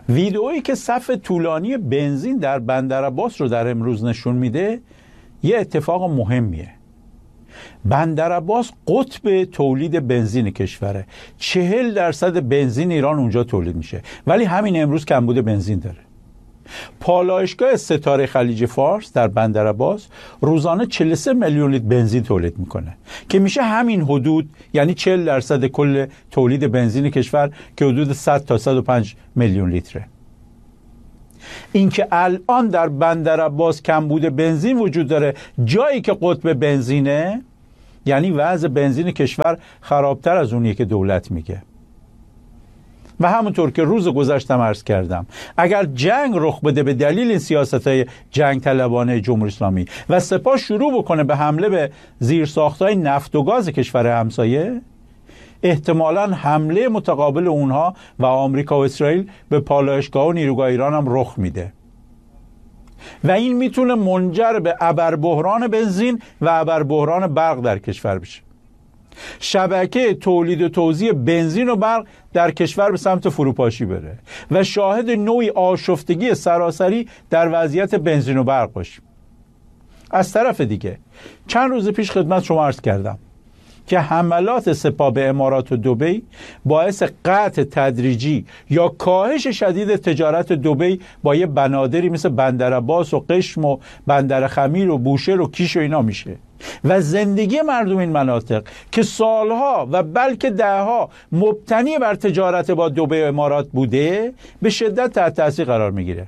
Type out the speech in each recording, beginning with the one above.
ویدئویی که صف طولانی بنزین در بندرعباس رو در امروز نشون میده یه اتفاق مهمیه. بندرعباس قطب تولید بنزین کشوره. 40% بنزین ایران اونجا تولید میشه، ولی همین امروز کمبود بنزین داره. پالایشگاه ستاره خلیج فارس در بندرعباس روزانه 43 میلیون لیتر بنزین تولید میکنه که میشه همین حدود، یعنی 40% کل تولید بنزین کشور که حدود 100 تا 105 میلیون لیتره. اینکه الان در بندرعباس کمبود بنزین وجود داره جایی که قطب بنزینه، یعنی وضع بنزین کشور خرابتر از اونیه که دولت میگه. و همونطور که روز گذشتم عرض کردم، اگر جنگ رخ بده به دلیل این سیاست‌های جنگ طلبانه جمهوری اسلامی و سپاه شروع بکنه به حمله به زیرساخت‌های نفت و گاز کشور همسایه، احتمالاً حمله متقابل اونها و آمریکا و اسرائیل به پالایشگاه و نیروگاه ایران هم رخ میده و این میتونه منجر به ابربحران بنزین و ابربحران برق در کشور بشه. شبکه تولید و توزیع بنزین و برق در کشور به سمت فروپاشی بره و شاهد نوعی آشفتگی سراسری در وضعیت بنزین و برق باشیم. از طرف دیگه چند روز پیش خدمت شما عرض کردم که حملات سپاه به امارات و دبی باعث قطع تدریجی یا کاهش شدید تجارت دبی با یه بنادری مثل بندرعباس و قشم و بندر خمیر و بوشهر و کیش و اینا میشه و زندگی مردم این مناطق که سالها و بلکه دهها مبتنی بر تجارت با دبی و امارات بوده به شدت تحت تاثیر قرار میگیره.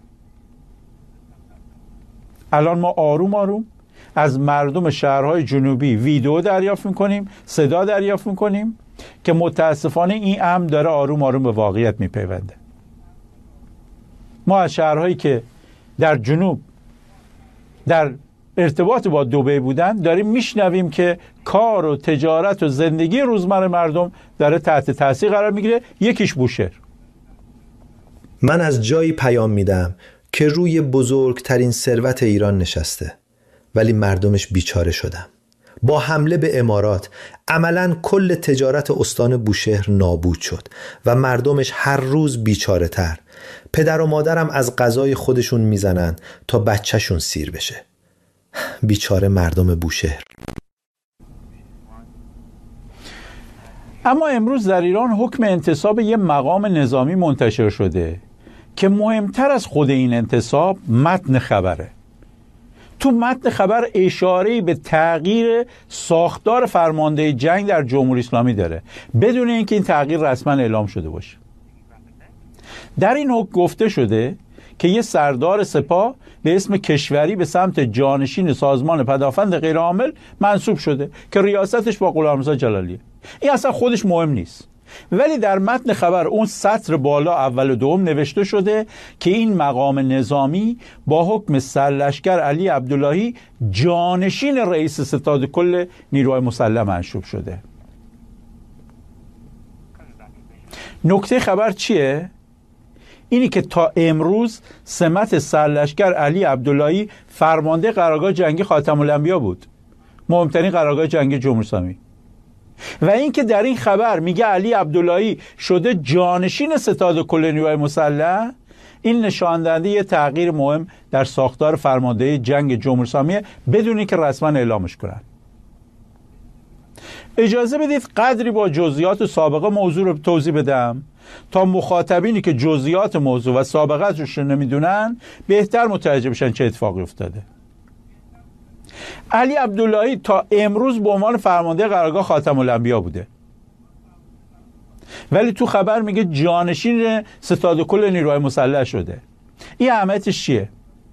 الان ما آروم آروم از مردم شهرهای جنوبی ویدیو دریافت میکنیم، صدا دریافت میکنیم که متاسفانه این امر داره آروم آروم به واقعیت میپیونده. ما از شهرهایی که در جنوب در ارتباط با دبی بودن داریم میشنویم که کار و تجارت و زندگی روزمره مردم داره تحت تاثیر قرار میگیره. یکیش بوشهر. من از جایی پیام میدم که روی بزرگترین ثروت ایران نشسته ولی مردمش بیچاره شدن. با حمله به امارات عملاً کل تجارت استان بوشهر نابود شد و مردمش هر روز بیچاره تر. پدر و مادرم از غذای خودشون میزنن تا بچهشون سیر بشه. بیچاره مردم بوشهر. اما امروز در ایران حکم انتصاب یه مقام نظامی منتشر شده که مهمتر از خود این انتصاب متن خبره. تو متن خبر اشاره‌ای به تغییر ساختار فرمانده جنگ در جمهوری اسلامی داره بدون اینکه این تغییر رسما اعلام شده باشه. در این حکم گفته شده که یه سردار سپاه به اسم کشوری به سمت جانشین سازمان پدافند غیرعامل منصوب شده که ریاستش با غلامرضا جلالیه. این اصلا خودش مهم نیست، ولی در متن خبر اون سطر بالا اول و دوم نوشته شده که این مقام نظامی با حکم سرلشکر علی عبداللهی جانشین رئیس ستاد کل نیروهای مسلح منصوب شده. نکته خبر چیه؟ اینی که تا امروز سمت سرلشکر علی عبداللهی فرمانده قرارگاه جنگی خاتم الانبیا بود، مهمترین قرارگاه جنگی جمهوری اسلامی، و اینکه در این خبر میگه علی عبداللهی شده جانشین ستاد کل نیروهای مسلح، این نشان دهنده یه تغییر مهم در ساختار فرماندهی جنگ جمهوری اسلامی بدون اینکه رسما اعلامش کنن. اجازه بدید قدری با جزئیات و سابقه موضوع رو توضیح بدم تا مخاطبینی که جزئیات موضوع و سابقه‌اش رو نمیدونن بهتر متوجه بشن چه اتفاقی افتاده. علی عبداللهی تا امروز به عنوان فرمانده قرارگاه خاتم الانبیا بوده، ولی تو خبر میگه جانشین ستاد کل نیروهای مسلح شده. این اهمیتش چیه؟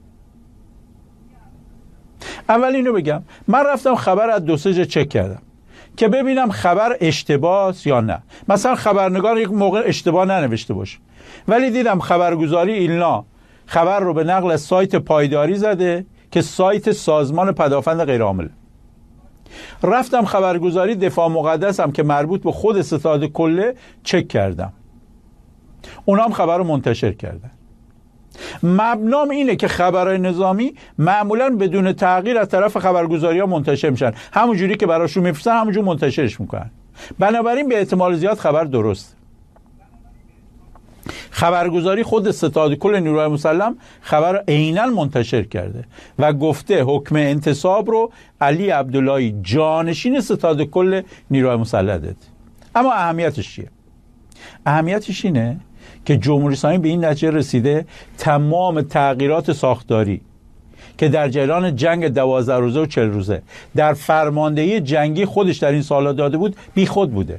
اول اینو بگم، من رفتم خبر از دو سه جا چک کردم که ببینم خبر اشتباهه یا نه. مثلا خبرنگار یک موقع اشتباه ننوشته باشه، ولی دیدم خبرگزاری ایلنا خبر رو به نقل از سایت پایداری زده که سایت سازمان پدافند غیرعامل. رفتم خبرگزاری دفاع مقدسم که مربوط به خود ستاد کله چک کردم، اونا هم خبر رو منتشر کردن. مبنام اینه که خبرهای نظامی معمولاً بدون تغییر از طرف خبرگزاری ها منتشر میشن، همون جوری که براشون میفرستن همونجور منتشرش میکنن. بنابراین به احتمال زیاد خبر درسته. خبرگزاری خود ستاد کل نیروهای مسلح خبر عیناً منتشر کرده و گفته حکم انتصاب رو علی عبداللهی جانشین ستاد کل نیروهای مسلح داد. اما اهمیتش چیه؟ اهمیتش اینه که جمهوری اسلامی به این نتیجه رسیده تمام تغییرات ساختاری که در جریان جنگ 12 روزه و 40 روزه در فرماندهی جنگی خودش در این سالا داده بود بی خود بوده.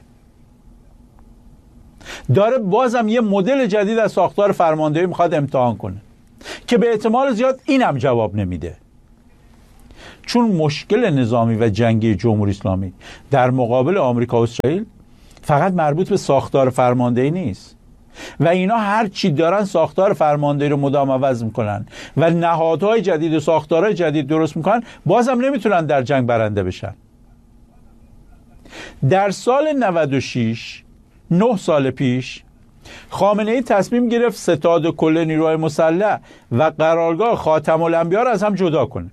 داره بازم یه مدل جدید از ساختار فرماندهی میخواد امتحان کنه که به احتمال زیاد اینم جواب نمیده، چون مشکل نظامی و جنگی جمهوری اسلامی در مقابل آمریکا و اسرائیل فقط مربوط به ساختار فرماندهی نیست و اینا هر چی دارن ساختار فرماندهی رو مدام عوض میکنن و نهادهای جدید و ساختارهای جدید درست میکنن، بازم نمیتونن در جنگ برنده بشن. در سال 96 9 سال پیش خامنه‌ای تصمیم گرفت ستاد کل نیروهای مسلح و قرارگاه خاتم الانبیا را از هم جدا کنه.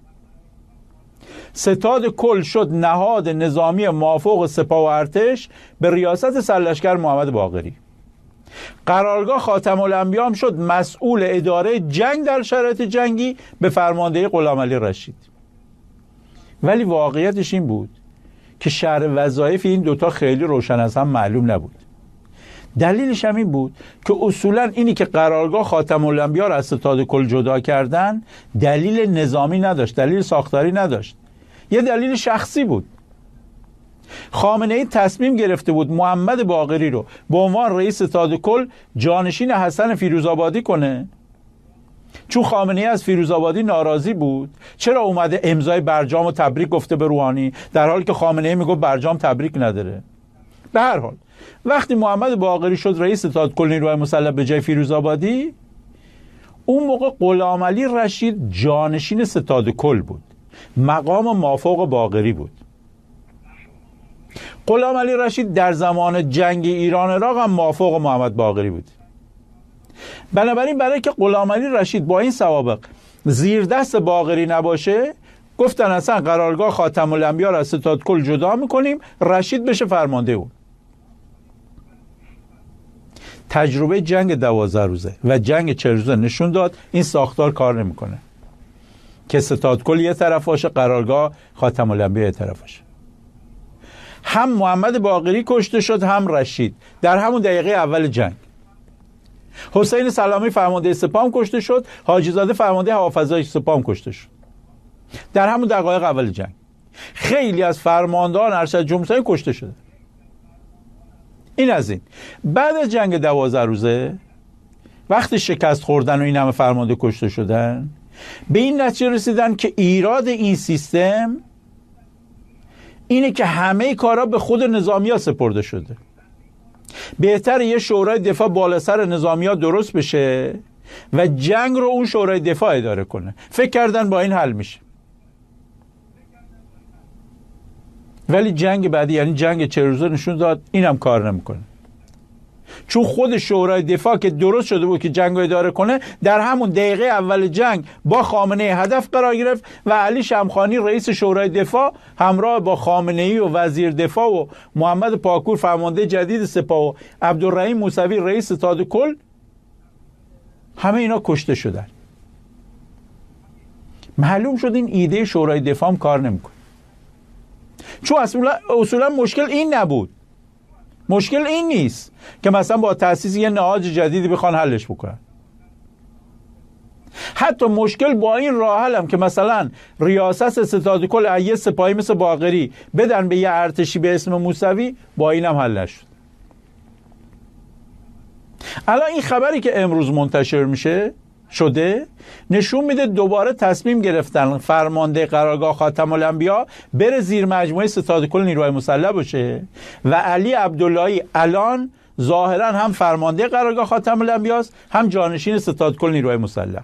ستاد کل شد نهاد نظامی مافوق سپاه و ارتش به ریاست سرلشکر محمد باقری. قرارگاه خاتم الانبیا هم شد مسئول اداره جنگ در شرایط جنگی به فرماندهی غلامعلی رشید. ولی واقعیتش این بود که شرح وظایف این دوتا خیلی روشن از هم معلوم نبود. دلیلش هم این بود که اصولا اینی که قرارگاه خاتم الانبیا را از ستاد کل جدا کردن دلیل نظامی نداشت، دلیل ساختاری نداشت، یه دلیل شخصی بود. خامنه‌ای تصمیم گرفته بود محمد باقری رو به عنوان رئیس ستاد کل جانشین حسن فیروزآبادی کنه، چون خامنه‌ای از فیروزآبادی ناراضی بود. چرا اومده امضای برجام و تبریک گفته به روحانی در حالی که خامنه‌ای میگفت برجام تبریک نداره؟ به هر حال وقتی محمد باقری شد رئیس ستاد کل نیروهای مسلح به جای فیروزآبادی، اون موقع غلامعلی رشید جانشین ستاد کل بود، مقام مافوق باقری بود. غلامعلی رشید در زمان جنگ ایران عراق هم مافوق محمد باقری بود. بنابراین برای که غلامعلی رشید با این سوابق زیر دست باقری نباشه، گفتن اصلا قرارگاه خاتم الانبیا را از ستاد کل جدا میکنیم، رشید بشه فرمانده اون. تجربه جنگ 12 روزه و جنگ 40 روزه نشون داد این ساختار کار نمیکنه که ستاد کل یه طرف باشه، قرارگاه خاتم الانبیا یه طرف باشه. هم محمد باقری کشته شد هم رشید در همون دقیقه اول جنگ. حسین سلامی فرمانده سپاه کشته شد، حاجی زاده فرمانده هوافضای سپاه کشته شد در همون دقایق اول جنگ. خیلی از فرماندهان ارشد جمهوری کشته شده. این از این. بعد از جنگ 12 روزه وقتی شکست خوردن و این همه فرمانده کشته شدن، به این نتیجه رسیدن که ایراد این سیستم اینه که همه کارا به خود نظامی‌ها سپرده شده. بهتره یه شورای دفاع بالا سر نظامی‌ها درست بشه و جنگ رو اون شورای دفاع اداره کنه. فکر کردن با این حل میشه. ولی جنگ بعدی یعنی جنگ 40 روزه نشون داد اینم کار نمیکنه، چون خود شورای دفاع که درست شده بود که جنگ رو اداره کنه در همون دقیقه اول جنگ با خامنه‌ای هدف قرار گرفت و علی شمخانی رئیس شورای دفاع همراه با خامنه‌ای و وزیر دفاع و محمد پاکور فرمانده جدید سپاه و عبدالرحیم موسوی رئیس ستاد کل، همه اینا کشته شدن. معلوم شد این ایده شورای دفاع هم کار نمیکنه، چون اصولا مشکل این نبود. مشکل این نیست که مثلا با تأسیس یه نهاد جدیدی بخوان حلش بکنن. حتی مشکل با این راه حل هم که مثلا ریاست ستاد کل یه سپاهی مثل باقری بدن به یه ارتشی به اسم موسوی، با این هم حل نشد. الان این خبری که امروز منتشر میشه شده نشون میده دوباره تصمیم گرفتن فرمانده قرارگاه خاتم الانبیا بره زیر مجموعه ستاد کل نیروهای مسلح باشه و علی عبداللهی الان ظاهرا هم فرمانده قرارگاه خاتم الانبیا است هم جانشین ستاد کل نیروهای مسلح.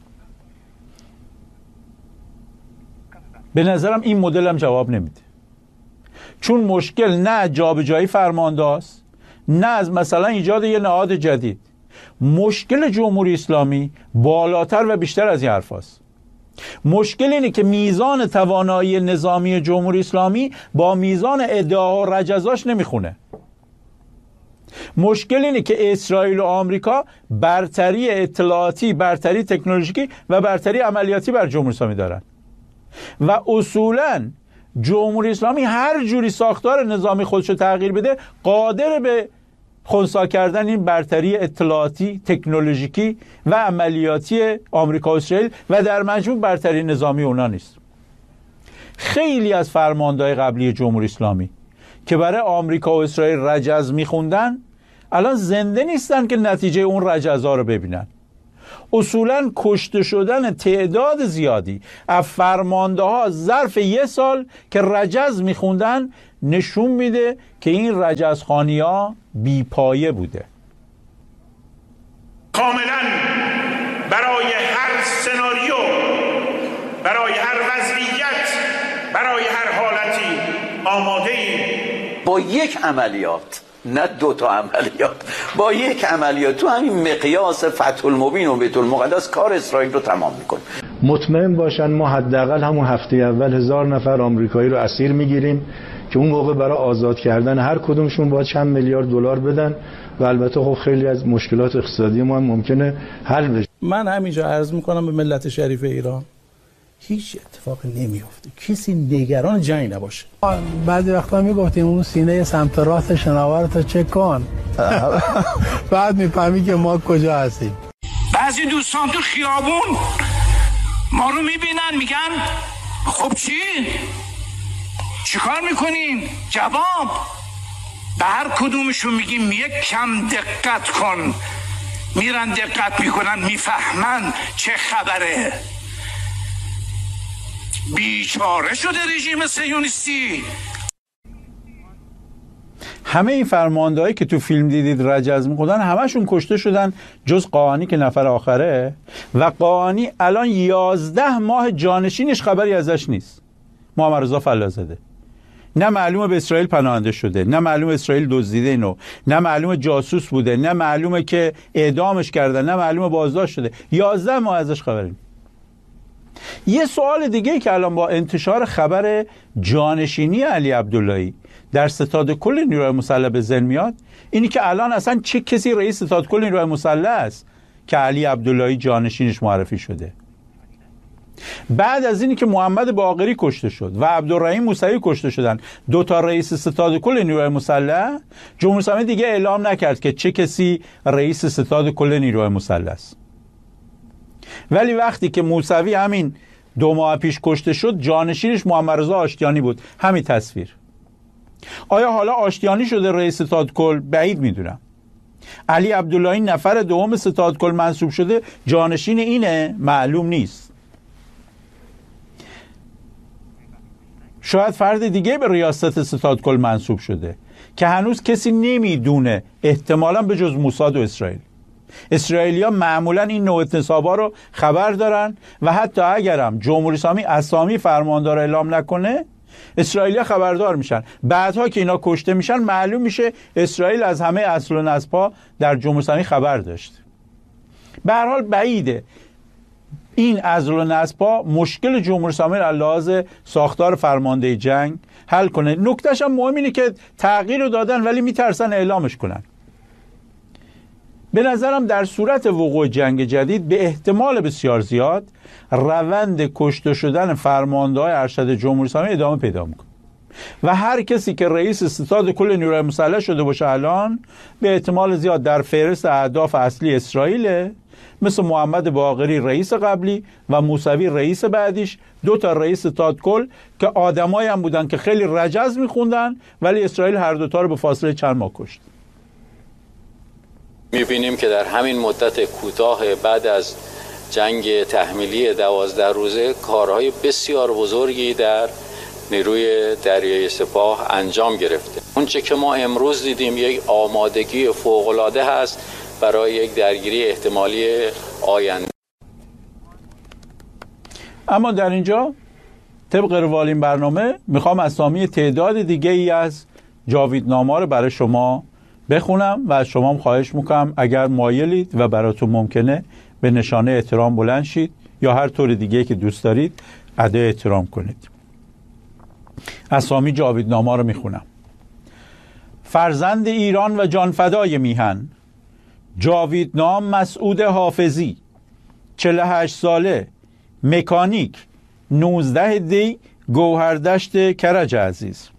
به نظرم این مدل هم جواب نمیده، چون مشکل نه جابجایی فرمانده است نه از مثلا ایجاد یه نهاد جدید. مشکل جمهوری اسلامی بالاتر و بیشتر از این حرف هست. مشکل اینه که میزان توانایی نظامی جمهوری اسلامی با میزان ادعا و رجزاش نمیخونه. مشکل اینه که اسرائیل و آمریکا برتری اطلاعاتی، برتری تکنولوژیکی و برتری عملیاتی بر جمهوری اسلامی دارن و اصولاً جمهوری اسلامی هر جوری ساختار نظامی خودشو تغییر بده قادر به خنثی کردن این برتری اطلاعاتی، تکنولوژیکی و عملیاتی آمریکا و اسرائیل و در مجموع برتری نظامی اونا نیست. خیلی از فرماندهای قبلی جمهوری اسلامی که برای آمریکا و اسرائیل رجز میخوندن الان زنده نیستن که نتیجه اون رجزها رو ببینن. اصولاً کشته شدن تعداد زیادی از فرمانده ها ظرف 1 سال که رجز میخوندن نشون میده که این رجزخوانی ها بیپایه بوده. کاملاً برای هر سناریو، برای هر وضعیت، برای هر حالتی آماده ایم. با یک عملیات، نه 2 تا عملیات، با یک عملیات تو همین مقیاس فتح المبین و بیت المقدس کار اسرائیل رو تمام میکنه. مطمئن باشن ما حداقل همون هفته اول 1000 نفر آمریکایی رو اسیر میگیریم که اون موقع برای آزاد کردن هر کدومشون باید چند میلیارد دلار بدن و البته خب خیلی از مشکلات اقتصادی ما هم ممکنه حل بشه. من همینجا عرض میکنم به ملت شریف ایران هیچ اتفاقی نمیفته، کسی نگران جنگ نباشه. بعضی وقتا میگفتیم اون سینه سمت راست شناور تو چک کن بعد میفهمی که ما کجا هستیم. بعضی دوستان تو خیابون ما رو میبینن میگن خب چی کار میکنین؟ جواب به هر کدومشون میگیم یک کم دقت کن. میرن دقت میکنن، میفهمن چه خبره. بیچاره شده رژیم صهیونیستی. همه این فرماندهایی که تو فیلم دیدید رجز می‌خوندن همشون کشته شدن جز قاآنی که نفر آخره و قاآنی الان 11 ماه جانشینش خبری ازش نیست. محمد رضا فلاح‌زاده نه معلومه به اسرائیل پناهنده شده، نه معلومه اسرائیل دزدیده اینو، نه معلومه جاسوس بوده، نه معلومه که اعدامش کردن، نه معلومه بازداشت شده. 11 ماه ازش خبری نیست. یه سوال دیگه که الان با انتشار خبر جانشینی علی عبداللهی در ستاد کل نیروهای مسلح به ذهن میاد اینی که الان اصلا چه کسی رئیس ستاد کل نیروهای مسلح است که علی عبداللهی جانشینش معرفی شده؟ بعد از اینی که محمد باقری کشته شد و عبدالرحیم موسوی کشته شدن، 2 تا رئیس ستاد کل نیروهای مسلح، جمهوری اسلامی دیگه اعلام نکرد که چه کسی رئیس ستاد کل نیروهای مسلح است. ولی وقتی که موسوی همین 2 ماه پیش کشته شد، جانشینش محمد رضا آشتیانی بود. همین تصویر. آیا حالا آشتیانی شده رئیس ستاد کل؟ بعید میدونم. علی عبداللهی نفر دوم ستاد کل منصوب شده، جانشین اینه؟ معلوم نیست. شاید فرد دیگه به ریاست ستاد کل منصوب شده که هنوز کسی نمیدونه، احتمالاً به جز موساد و اسرائیل. اسرائیلیا معمولا این نوع انتصابا رو خبر دارن و حتی اگرم جمهوری اسلامی اسامی فرماندار اعلام نکنه، اسرائیلیا خبردار میشن. بعدها که اینا کشته میشن معلوم میشه اسرائیل از همه اصل و نسب‌ها در جمهوری اسلامی خبر داشت. به هر حال بعیده این اصل و نسب‌ها مشکل جمهوری اسلامی را لحاظ ساختار فرمانده جنگ حل کنه. نکتهش هم مهم اینه که تغییر رو دادن ولی میترسن اعلامش کنن. به نظرم در صورت وقوع جنگ جدید به احتمال بسیار زیاد روند کشته شدن فرمانده‌های ارشد جمهوری اسلامی ادامه پیدا میکنه و هر کسی که رئیس ستاد کل نیروهای مسلح شده باشه الان به احتمال زیاد در فهرست اهداف اصلی اسرائیل، مثل محمد باقری رئیس قبلی و موسوی رئیس بعدیش، 2 تا رئیس ستاد کل که آدمایی هم بودن که خیلی رجز میخوندن ولی اسرائیل هر 2 تا رو به فاصله چند ماه کشت. می‌بینیم که در همین مدت کوتاه بعد از جنگ تحمیلی 12 روزه کارهای بسیار بزرگی در نیروی دریایی سپاه انجام گرفته. اونچه که ما امروز دیدیم یک آمادگی فوق‌العاده هست برای یک درگیری احتمالی آینده. اما در اینجا طبق روال این برنامه میخوام اسامی تعداد دیگه ای از جاویدنامه‌ها رو برای شما بخونم و از شما خواهش میکنم اگر مایلید و براتون ممکنه به نشانه احترام بلند شید یا هر طور دیگه که دوست دارید ادای احترام کنید. اسامی جاویدنامه‌ها رو میخونم. فرزند ایران و جانفدای میهن جاویدنام مسعود حافظی 48 ساله، مکانیک، 19 دی گوهردشت کرج عزیز.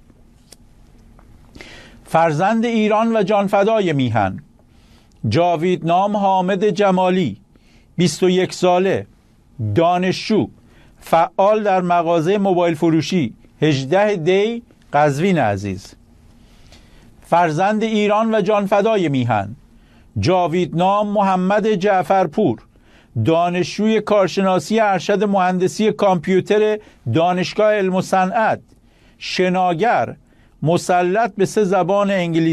فرزند ایران و جانفدای میهن جاویدنام حامد جمالی 21 ساله، دانشجو، فعال در مغازه موبایل فروشی 18 دی قزوین عزیز. فرزند ایران و جانفدای میهن جاویدنام محمد جعفرپور، دانشجوی کارشناسی ارشد مهندسی کامپیوتر دانشگاه علم و صنعت، شناگر، مسلط به 3 زبان انگلیسی